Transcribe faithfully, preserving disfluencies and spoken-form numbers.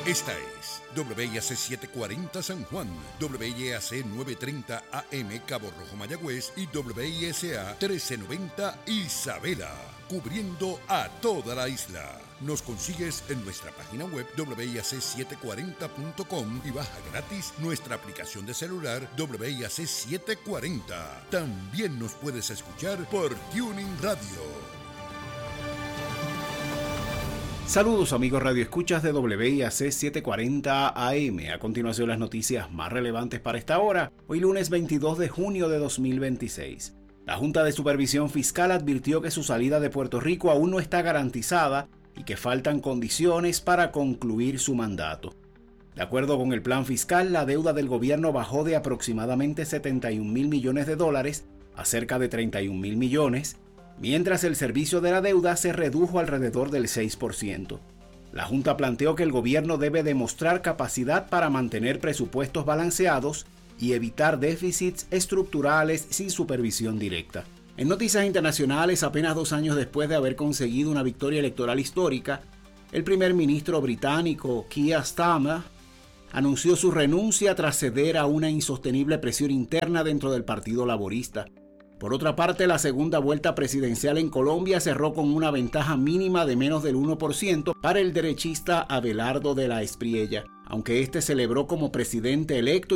Esta es W I A C setecientos cuarenta San Juan, W I A C novecientos treinta A M Cabo Rojo Mayagüez y W I S A trece noventa Isabela, cubriendo a toda la isla. Nos consigues en nuestra página web W I A C setecientos cuarenta punto com y baja gratis nuestra aplicación de celular W I A C setecientos cuarenta. También nos puedes escuchar por Tuning Radio. Saludos amigos radioescuchas de W I A C setecientos cuarenta A M. A continuación las noticias más relevantes para esta hora, hoy lunes veintidós de junio de dos mil veintiséis. La Junta de Supervisión Fiscal advirtió que su salida de Puerto Rico aún no está garantizada y que faltan condiciones para concluir su mandato. De acuerdo con el plan fiscal, la deuda del gobierno bajó de aproximadamente setenta y un mil millones de dólares a cerca de treinta y un mil millones, mientras el servicio de la deuda se redujo alrededor del seis por ciento. La Junta planteó que el gobierno debe demostrar capacidad para mantener presupuestos balanceados y evitar déficits estructurales sin supervisión directa. En noticias internacionales, apenas dos años después de haber conseguido una victoria electoral histórica, el primer ministro británico Keir Starmer anunció su renuncia tras ceder a una insostenible presión interna dentro del Partido Laborista. Por otra parte, la segunda vuelta presidencial en Colombia cerró con una ventaja mínima de menos del uno por ciento para el derechista Abelardo de la Espriella, aunque este celebró como presidente electo